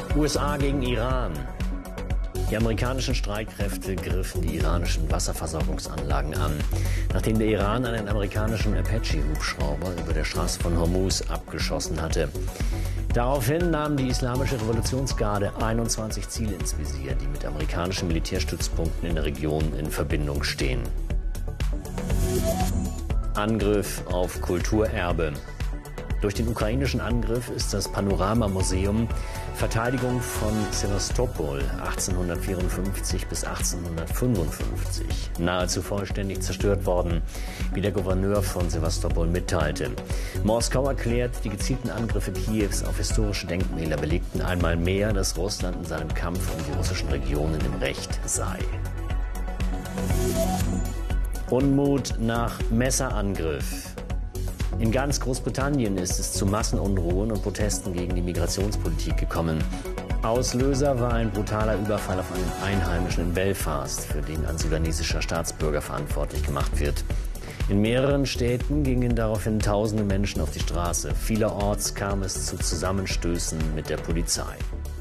USA gegen Iran. Die amerikanischen Streitkräfte griffen die iranischen Wasserversorgungsanlagen an, nachdem der Iran einen amerikanischen Apache-Hubschrauber über der Straße von Hormuz abgeschossen hatte. Daraufhin nahm die Islamische Revolutionsgarde 21 Ziele ins Visier, die mit amerikanischen Militärstützpunkten in der Region in Verbindung stehen. Angriff auf Kulturerbe. Durch den ukrainischen Angriff ist das Panorama-Museum Verteidigung von Sewastopol 1854 bis 1855 nahezu vollständig zerstört worden, wie der Gouverneur von Sewastopol mitteilte. Moskau erklärt, die gezielten Angriffe Kiews auf historische Denkmäler belegten einmal mehr, dass Russland in seinem Kampf um die russischen Regionen im Recht sei. Unmut nach Messerangriff. In ganz Großbritannien ist es zu Massenunruhen und Protesten gegen die Migrationspolitik gekommen. Auslöser war ein brutaler Überfall auf einen Einheimischen in Belfast, für den ein sudanesischer Staatsbürger verantwortlich gemacht wird. In mehreren Städten gingen daraufhin tausende Menschen auf die Straße. Vielerorts kam es zu Zusammenstößen mit der Polizei.